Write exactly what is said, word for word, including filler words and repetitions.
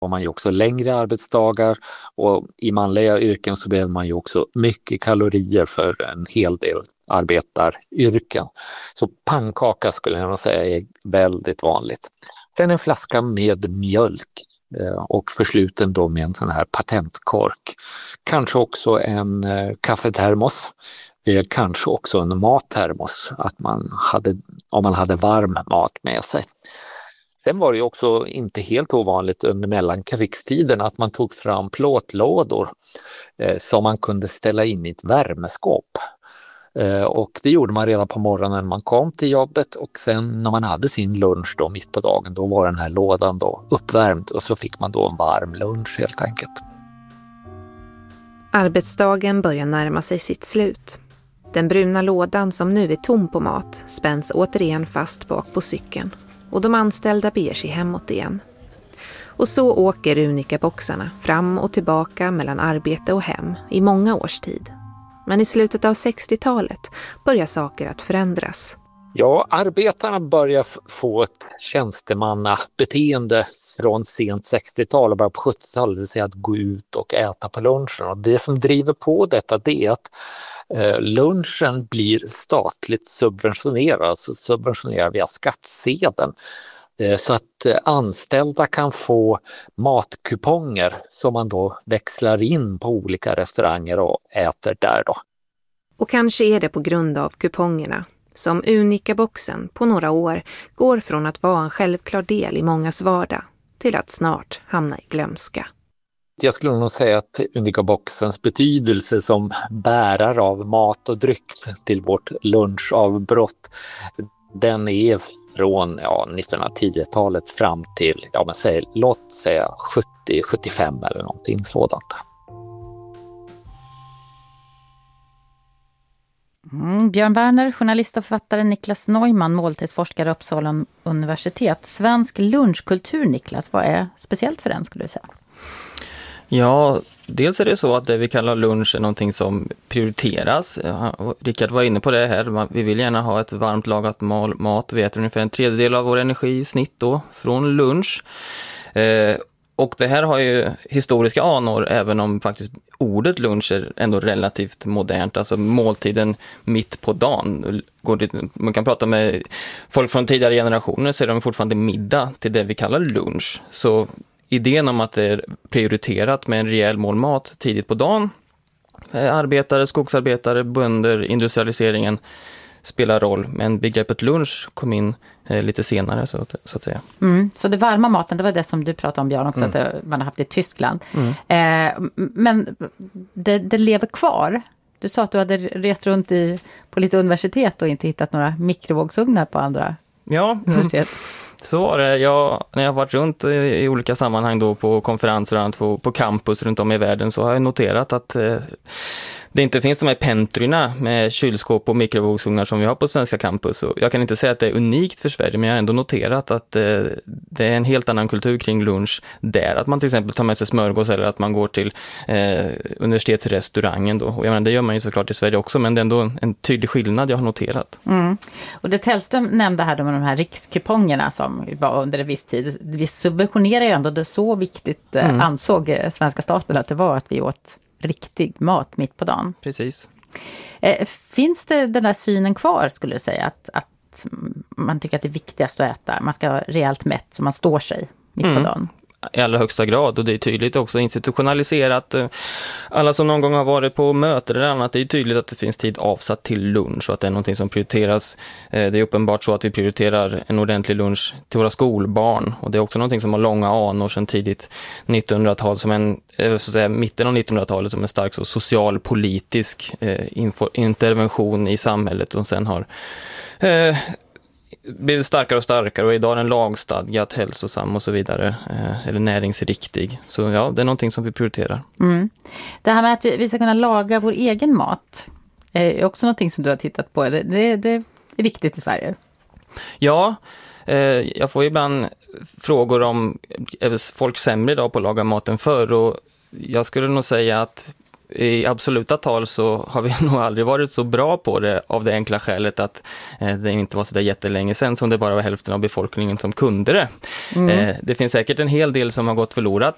har man ju också längre arbetsdagar och i manliga yrken så behöver man ju också mycket kalorier för en hel del arbetaryrken. Så pannkaka skulle jag nog säga är väldigt vanligt. Sen en flaska med mjölk och försluten då med en sån här patentkork. Kanske också en kaffetermos. Kanske också en mattermos, att man hade, om man hade varm mat med sig. Sen var det ju också inte helt ovanligt under mellankrigstiden att man tog fram plåtlådor eh, som man kunde ställa in i ett värmeskåp. Eh, och det gjorde man redan på morgonen när man kom till jobbet, och sen när man hade sin lunch då mitt på dagen, då var den här lådan då uppvärmd och så fick man då en varm lunch helt enkelt. Arbetsdagen börjar närma sig sitt slut. Den bruna lådan som nu är tom på mat spänns återigen fast bak på cykeln och de anställda beger sig hemåt igen. Och så åker Unica-boxarna fram och tillbaka mellan arbete och hem i många års tid. Men i slutet av sextiotalet börjar saker att förändras. Ja, arbetarna börjar få ett tjänstemannabeteende från sent sextiotal och början på sjuttiotalet, det vill säga att gå ut och äta på lunchen. Och det som driver på detta det är att eh, lunchen blir statligt subventionerad, alltså subventionerad via skattsedeln. Eh, så att eh, anställda kan få matkuponger som man då växlar in på olika restauranger och äter där då. Och kanske är det på grund av kupongerna som Unica-boxen på några år går från att vara en självklar del i mångas vardag till att snart hamna i glömska. Jag skulle nog säga att Unica-boxens betydelse som bärare av mat och dryck till vårt lunchavbrott, den är från ja, nittonhundratiotalet fram till, ja men säg, låt säga sjuttio sjuttiofem eller någonting sådant. Mm, Björn Werner, journalist och författare, Niklas Neumann, måltidsforskare Uppsala universitet. Svensk lunchkultur, Niklas, vad är speciellt för den skulle du säga? Ja, dels är det så att det vi kallar lunch är någonting som prioriteras. Rickard var inne på det här. Vi vill gärna ha ett varmt lagat mat. Vi äter ungefär en tredjedel av vår energi i snitt då från lunch. Eh, och det här har ju historiska anor, även om faktiskt ordet lunch är ändå relativt modernt. Alltså måltiden mitt på dagen. Man kan prata med folk från tidigare generationer så är de fortfarande middag till det vi kallar lunch. Så idén om att det är prioriterat med en rejäl mål mat tidigt på dagen. Arbetare, skogsarbetare, bönder, industrialiseringen spelar roll. Men begreppet lunch kom in eh, lite senare så att, så att säga. Mm, så det varma maten, det var det som du pratade om Björn också, mm. att det, man har haft det i Tyskland. Mm. Eh, men det, det lever kvar. Du sa att du hade rest runt i, på lite universitet och inte hittat några mikrovågsugnar på andra ja. universitet. Så var det. Jag, när jag har varit runt i, i olika sammanhang då på konferenser och på, på campus runt om i världen så har jag noterat att eh, det inte finns de här pentryna med kylskåp och mikrovågsugnar som vi har på svenska campus. Och jag kan inte säga att det är unikt för Sverige, men jag har ändå noterat att eh, det är en helt annan kultur kring lunch där. Att man till exempel tar med sig smörgås eller att man går till eh, universitetsrestaurangen då. Och jag menar, det gör man ju såklart i Sverige också, men det är ändå en tydlig skillnad jag har noterat. Mm. Och det Tellström nämnde här med de här rikskupongerna som var under en viss tid. Vi subventionerar ju ändå, det så viktigt eh, mm. ansåg svenska staten att det var att vi åt riktig mat mitt på dagen. Precis. Eh, finns det den där synen kvar skulle jag säga att, att man tycker att det är viktigast att äta, man ska vara rejält mätt så man står sig mitt mm. på dagen? I allra högsta grad, och det är tydligt också institutionaliserat. Alla som någon gång har varit på möten eller annat, det är tydligt att det finns tid avsatt till lunch och att det är någonting som prioriteras. Det är uppenbart så att vi prioriterar en ordentlig lunch till våra skolbarn, och det är också någonting som har långa anor sedan tidigt nittonhundratal, som en, så att säga, mitten av nittonhundratalet som en stark så socialpolitisk eh, info, intervention i samhället som sen har eh, blir starkare och starkare, och idag är den lagstadgat, hälsosam och så vidare, eh, eller näringsriktig. Så ja, det är någonting som vi prioriterar. Mm. Det här med att vi, vi ska kunna laga vår egen mat är också någonting som du har tittat på. Det, det, det är viktigt i Sverige. Ja, eh, jag får ibland frågor om är folk sämre idag på att laga maten förr, och jag skulle nog säga att i absoluta tal så har vi nog aldrig varit så bra på det, av det enkla skälet att eh, det inte var så där jättelänge sedan som det bara var hälften av befolkningen som kunde det. Mm. Eh, det finns säkert en hel del som har gått förlorat